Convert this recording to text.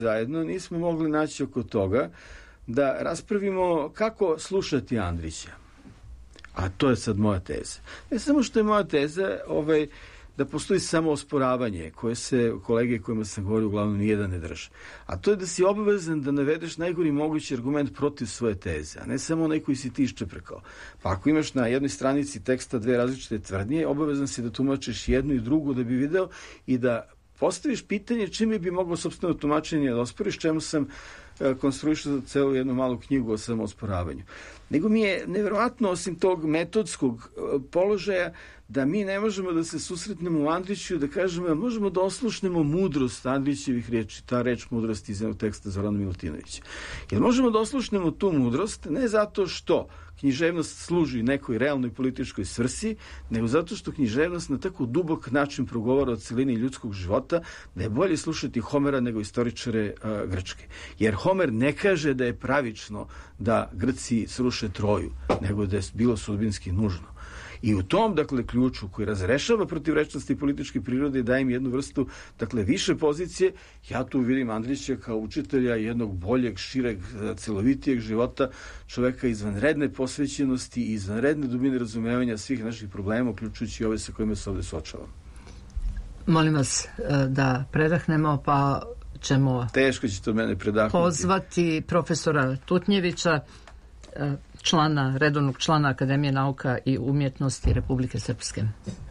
zajedno nismo mogli naći oko toga da raspravimo kako slušati Andrića. A to je sad moja teza. Ne samo što je moja teza da postoji samo osporavanje koje se kolege kojima sam govorio uglavnom nijedan ne drže. A to je da si obavezan da navedeš najgori mogući argument protiv svoje teze, a ne samo onaj koji si ti iščeprekao. Pa ako imaš na jednoj stranici teksta dve različite tvrdnje, obavezan si da tumačiš jednu i drugu da bi video i da postaviš pitanje čime bi moglo sopstveno tumačenje da osporiš, čemu sam konstruišao za celu jednu malu knjigu o samoosporavanju. Nego mi je nevjerovatno, osim tog metodskog položaja, da mi ne možemo da se susretnemo u Andriću i da kažemo da možemo da oslušnemo mudrost Andrićevih reči, ta reč mudrosti iz jednog teksta Zorana Milutinovića. Jer možemo da oslušnemo tu mudrost ne zato što književnost služi nekoj realnoj političkoj svrsi, nego zato što književnost na tako dubok način progovara o celini ljudskog života, da je bolje slušati Homera nego istoričare Grčke. Jer Homer ne kaže da je pravično da Grci sruše Troju, nego da je bilo sudbinski nužno. I u tom, ključu koji razrešava protivrečnosti političke prirode i daje im jednu vrstu, više pozicije, ja tu vidim Andrića kao učitelja jednog boljeg, šireg, celovitijeg života, čoveka izvanredne posvećenosti i izvanredne dubine razumevanja svih naših problema, uključujući ove sa kojima se ovde suočavamo. Molim vas da predahnemo, pa ćemo teško ćete od mene predahnuti. Pozvati profesora Tutnjevića, redovnog člana Akademije nauka i umjetnosti Republike Srpske.